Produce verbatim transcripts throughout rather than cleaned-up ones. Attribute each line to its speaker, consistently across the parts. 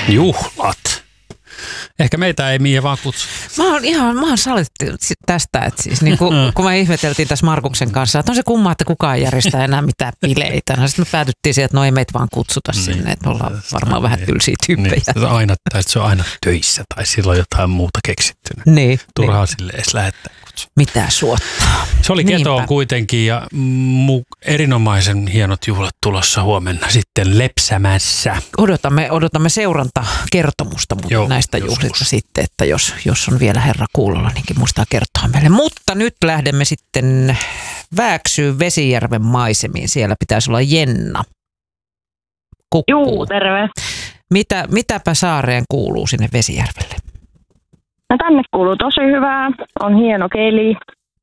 Speaker 1: Juhlat. Ehkä meitä ei Miia vaan kutsu.
Speaker 2: Mä oon ihan, mä oon salitti tästä, että siis niin kuin, kun me ihmeteltiin tässä Markuksen kanssa, että on se kumma, että kukaan järjestää enää mitään bileitä. No, sitten me päädyttiin siihen, että no ei meitä vaan kutsuta niin, sinne, että me ollaan varmaan vähän tylsiä tyyppejä.
Speaker 1: Niin, aina, tai se on aina töissä tai silloin jotain muuta keksittynä.
Speaker 2: Niin.
Speaker 1: Turhaa niin. Sille edes lähettää kutsu.
Speaker 2: Mitä suottaa.
Speaker 1: Se oli Ketoon kuitenkin ja mu- erinomaisen hienot juhlat tulossa huomenna sitten Lepsämässä.
Speaker 2: Odotamme, odotamme seurantakertomusta Joo, näistä juhlista sitten, että jos, jos on vielä herra kuulolla, niinkin muistaa kertoa meille. Mutta nyt lähdemme sitten Vääksyyn Vesijärven maisemiin. Siellä pitäisi olla Jenna. Kukkuu.
Speaker 3: Juu, terve.
Speaker 2: Mitä, mitäpä saareen kuuluu sinne Vesijärvelle?
Speaker 3: No tänne kuuluu tosi hyvää. On hieno keli.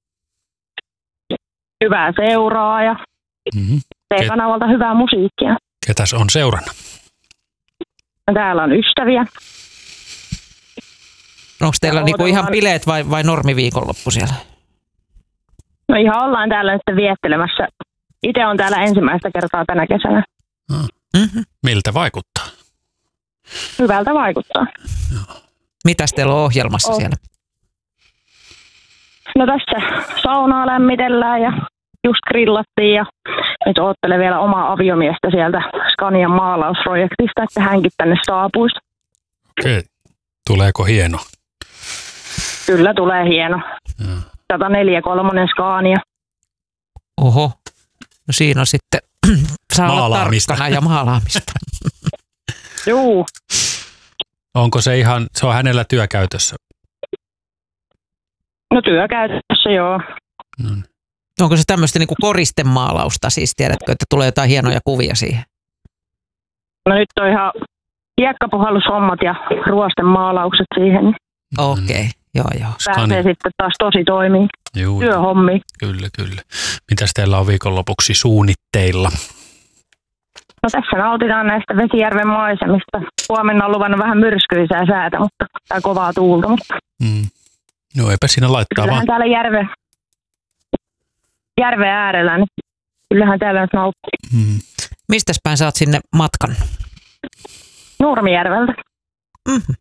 Speaker 3: Hyvää seuraa ja
Speaker 1: mm-hmm.
Speaker 3: T-kanavalta hyvää musiikkia.
Speaker 1: Ketäs on seurana?
Speaker 3: No, täällä on ystäviä.
Speaker 2: Onko teillä niinku ihan bileet vai, vai normiviikonloppu siellä?
Speaker 3: No ihan ollaan täällä nyt viettelemässä. Itse on täällä ensimmäistä kertaa tänä kesänä.
Speaker 2: Mm-hmm.
Speaker 1: Miltä vaikuttaa?
Speaker 3: Hyvältä vaikuttaa.
Speaker 1: Joo.
Speaker 2: Mitäs teillä on ohjelmassa oh. siellä?
Speaker 3: No tässä saunaa lämmitellään ja just grillattiin ja nyt oottelen vielä omaa aviomiestä sieltä Scanian maalausprojektista, että hänkin tänne saapuisi.
Speaker 1: Okei. Tuleeko hieno?
Speaker 3: Kyllä tulee hieno.
Speaker 1: Ja.
Speaker 3: sata neljäkymmentäkolme Scania.
Speaker 2: Oho. No siinä on sitten saa olla
Speaker 1: maalaamista.
Speaker 2: Tarkkana ja maalaamista.
Speaker 3: Juu.
Speaker 1: Onko se ihan, se on hänellä työkäytössä?
Speaker 3: No työkäytössä joo.
Speaker 1: No.
Speaker 2: Onko se tämmöistä niinku koristemaalausta siis, tiedätkö, että tulee jotain hienoja kuvia siihen?
Speaker 3: No nyt on ihan hiekkapuhallushommat ja ruostemaalaukset siihen.
Speaker 2: Okei, okay. joo joo.
Speaker 3: Pääsee
Speaker 1: Skani.
Speaker 3: sitten taas tosi toimii.
Speaker 1: Juu,
Speaker 3: Työhommi.
Speaker 1: Kyllä, kyllä. Mitäs teillä on viikonlopuksi suunnitteilla?
Speaker 3: No tässä nautitaan näistä Vesijärven maisemista. Huomenna on luvannut vähän myrskyisää säätä, mutta tai kovaa tuulta. Mutta
Speaker 1: Mm. No eipä siinä laittaa
Speaker 3: kyllähän
Speaker 1: vaan.
Speaker 3: täällä järve, järven äärellä, niin kyllähän täällä nyt nauttii.
Speaker 1: Mm.
Speaker 2: Mistäs päin sä oot sinne matkan?
Speaker 3: Nurmijärveltä.
Speaker 2: Mm-hmm.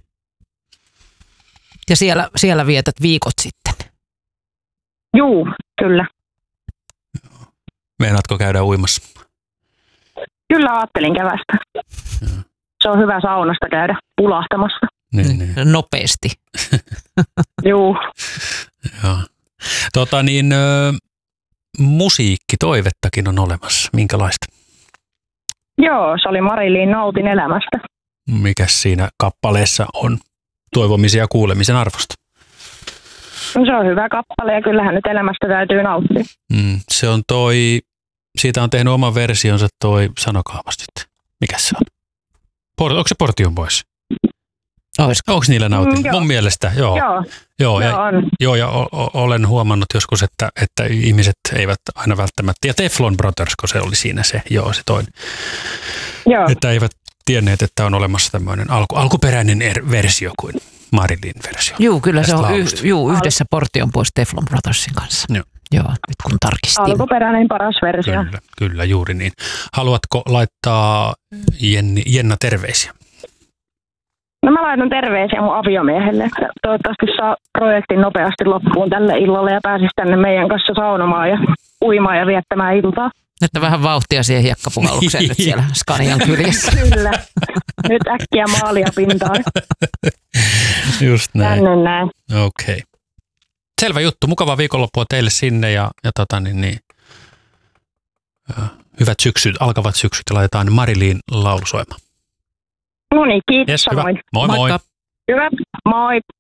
Speaker 2: Ja siellä, siellä vietät viikot sitten?
Speaker 3: Juu, kyllä.
Speaker 1: Meinaatko käydä uimassa?
Speaker 3: Kyllä ajattelin kevästä.
Speaker 1: Ja.
Speaker 3: Se on hyvä saunasta käydä pulahtamassa.
Speaker 1: Niin, niin.
Speaker 2: Nopeasti.
Speaker 3: Juu.
Speaker 1: Joo. Tota niin, ö, musiikkitoivettakin on olemassa. Minkälaista?
Speaker 3: Joo, se oli Marilyn Nautin elämästä.
Speaker 1: Mikäs siinä kappaleessa on toivomisen ja kuulemisen arvosta?
Speaker 3: No, se on hyvä kappale ja kyllähän nyt elämästä täytyy nauttia.
Speaker 1: Mm, se on toi, siitä on tehnyt oman versionsa toi, sanokaa vasta nyt. Mikäs se on? Port, onko se Portion Boys?
Speaker 2: Olisiko?
Speaker 1: Onko niillä nautin?
Speaker 3: Mm,
Speaker 1: Mun mielestä, joo.
Speaker 3: Joo,
Speaker 1: Joo, ja,
Speaker 3: joo on.
Speaker 1: joo, ja o, o, olen huomannut joskus, että, että ihmiset eivät aina välttämättä, ja Teflon Brothers, kun se oli siinä se, joo, se toinen,
Speaker 3: Joo.
Speaker 1: että eivät tienneet, että on olemassa tämmöinen alku, alkuperäinen er, versio kuin Marilyn versio.
Speaker 2: Juu, kyllä se on y,
Speaker 3: Al-
Speaker 2: juu, yhdessä Portion pois Teflon Brothersin kanssa.
Speaker 1: Joo.
Speaker 2: Joo, nyt kun tarkistin.
Speaker 3: Alkuperäinen paras versio.
Speaker 1: Kyllä, kyllä, juuri niin. Haluatko laittaa Jenni, Jenna terveisiä?
Speaker 3: No mä laitan terveisiä mun aviomiehelle, että toivottavasti saa projektin nopeasti loppuun tälle illalle ja pääsisi tänne meidän kanssa saunomaan ja uimaan ja viettämään iltaa.
Speaker 2: Että vähän vauhtia siihen hiekkapuhallukseen nyt siellä Scanian kyljessä.
Speaker 3: Kyllä. Nyt äkkiä maalia pintaan.
Speaker 1: Just näin.
Speaker 3: Tänne näin.
Speaker 1: Okei. Okay. Selvä juttu. Mukavaa viikonloppua teille sinne ja, ja tota niin, niin, hyvät syksyt, alkavat syksyt ja laitetaan Marilyn laulu soimaan.
Speaker 3: No niin, kiitos
Speaker 1: Yes, hyvä.
Speaker 3: samoin.
Speaker 1: Moi moi.
Speaker 2: Moikka.
Speaker 3: Hyvä, moi.